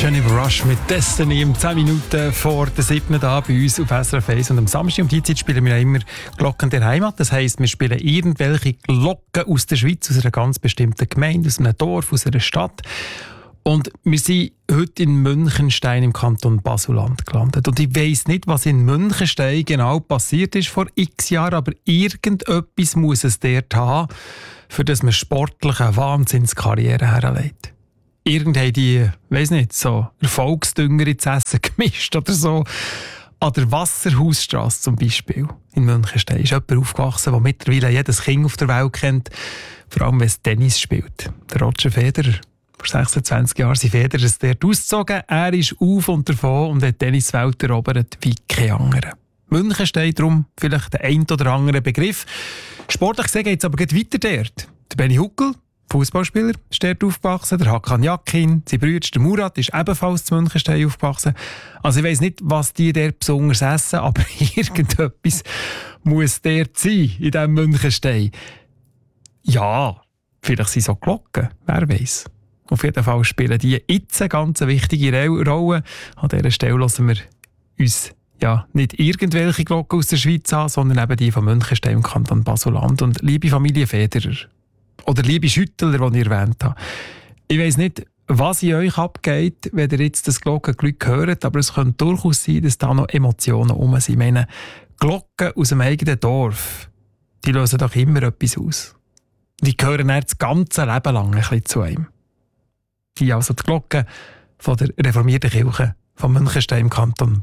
Jennifer Rush mit Destiny um 10 Minuten vor der 7. da bei uns auf SRF 1. Und am Samstag um die Zeit spielen wir immer Glocken der Heimat. Das heisst, wir spielen irgendwelche Glocken aus der Schweiz, aus einer ganz bestimmten Gemeinde, aus einem Dorf, aus einer Stadt. Und wir sind heute in Münchenstein im Kanton Basel-Land gelandet. Und ich weiss nicht, was in Münchenstein genau passiert ist vor x Jahren, aber irgendetwas muss es dort haben, für das man sportlich eine Wahnsinnskarriere herlegt. Irgendwie die, weiss nicht, so Erfolgsdünger ins Essen gemischt oder so. An der Wasserhausstrasse zum Beispiel in Münchenstein ist jemand aufgewachsen, der mittlerweile jedes Kind auf der Welt kennt, vor allem wenn es Tennis spielt. Der Roger Federer. Vor 26 Jahren sind Federer dort ausgezogen. Er ist auf und davon und hat die Tenniswelt erobert wie kein anderer. Münchenstein darum vielleicht der ein oder andere Begriff. Sportlich gesehen geht es aber weiter dort. Der Benny Huckel, Fußballspieler, ist dort aufgewachsen. Der Hakan Yakin, sein Bruder, der Murat, ist ebenfalls zu Münchenstein aufgewachsen. Also ich weiss nicht, was die dort besonders essen, aber irgendetwas muss dort sein, in diesem Münchenstein. Ja, vielleicht sind es auch Glocken, wer weiss. Auf jeden Fall spielen die jetzt eine ganz wichtige Rolle. An dieser Stelle hören wir uns nicht irgendwelche Glocken aus der Schweiz an, sondern eben die von Münchenstein im Kanton Basel-Land. Und liebe Familie Federer, oder liebe Schüttler, die ich erwähnt habe. Ich weiss nicht, was in euch abgeht, wenn ihr jetzt das Glockenglück hört, aber es könnte durchaus sein, dass da noch Emotionen rum sind. Ich meine, Glocken aus dem eigenen Dorf, die lösen doch immer etwas aus. Die gehören dann das ganze Leben lang ein bisschen zu einem. Die also die Glocken von der reformierten Kirche von Münchenstein im Kanton